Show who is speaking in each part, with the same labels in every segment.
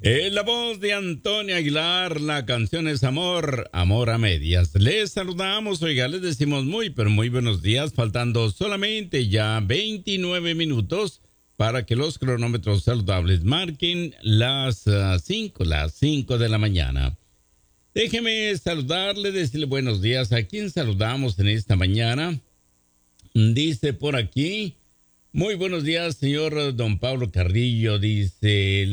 Speaker 1: La voz de Antonio Aguilar, la canción es Amor, Amor a Medias. Les saludamos, oiga, les decimos muy, pero muy buenos días, faltando solamente ya 29 minutos para que los cronómetros saludables marquen las 5 de la mañana. Déjeme saludarle, decirle buenos días. ¿A quién saludamos en esta mañana? Dice por aquí, muy buenos días, señor don Pablo Carrillo. Dice,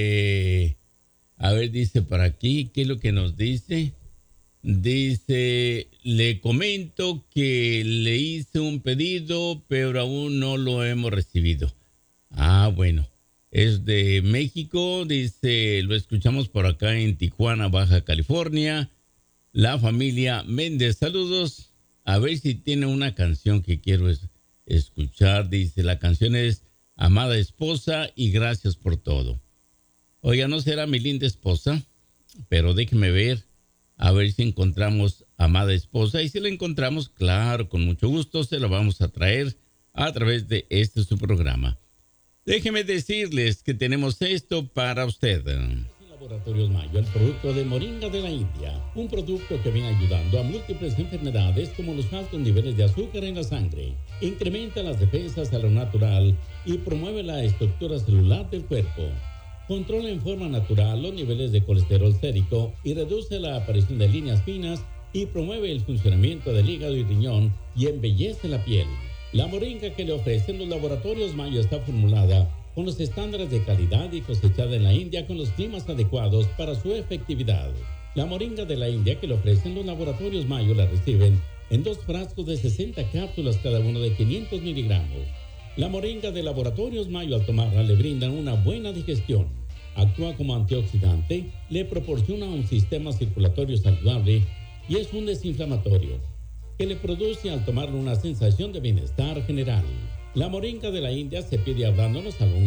Speaker 1: dice por aquí, ¿qué es lo que nos dice? Dice, le comento que le hice un pedido, pero aún no lo hemos recibido. Ah, bueno, es de México. Dice, lo escuchamos por acá en Tijuana, Baja California. La familia Méndez, saludos. A ver si tiene una canción que quiero escuchar. Dice, la canción es Amada Esposa y Gracias por Todo. Oiga, no será mi linda esposa, pero déjeme ver, a ver si encontramos Amada Esposa. Y si la encontramos, claro, con mucho gusto se la vamos a traer a través de su programa. Déjeme decirles que tenemos esto para usted.
Speaker 2: Laboratorios Mayo, el producto de Moringa de la India, un producto que viene ayudando a múltiples enfermedades como los altos niveles de azúcar en la sangre, incrementa las defensas a lo natural y promueve la estructura celular del cuerpo. Controla en forma natural los niveles de colesterol sérico y reduce la aparición de líneas finas y promueve el funcionamiento del hígado y riñón y embellece la piel. La moringa que le ofrecen los laboratorios Mayo está formulada con los estándares de calidad y cosechada en la India con los climas adecuados para su efectividad. La moringa de la India que le ofrecen los laboratorios Mayo la reciben en 2 frascos de 60 cápsulas cada uno de 500 miligramos. La moringa de laboratorios Mayo al tomarla le brindan una buena digestión, actúa como antioxidante, le proporciona un sistema circulatorio saludable y es un desinflamatorio que le produce al tomarlo una sensación de bienestar general. La moringa de la India se pide hablándonos al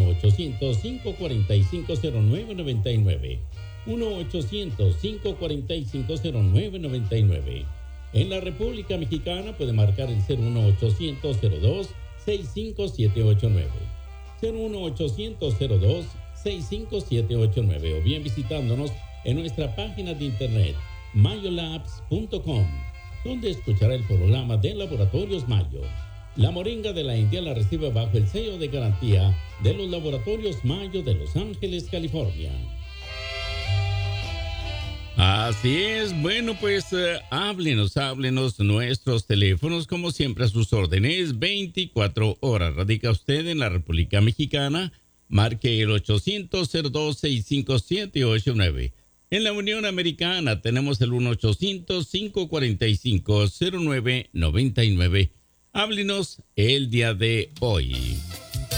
Speaker 2: 1-800-545-0999. 1-800-545-0999. En la República Mexicana puede marcar el 01800-02-65789. 01800-02-65789 o bien visitándonos en nuestra página de internet mayolabs.com, donde escuchará el programa de Laboratorios Mayo. La moringa de la India la recibe bajo el sello de garantía de los Laboratorios Mayo de Los Ángeles, California.
Speaker 1: Así es, bueno pues háblenos nuestros teléfonos como siempre a sus órdenes, 24 horas. Radica usted en la República Mexicana, marque el 800-02-65789. En la Unión Americana tenemos el 1-800-545-0999. Háblenos el día de hoy.